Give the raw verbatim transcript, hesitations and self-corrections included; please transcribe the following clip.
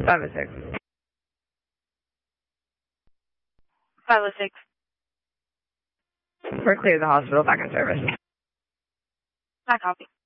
five oh six. five oh six. We're clear of the hospital, back in service. I copy.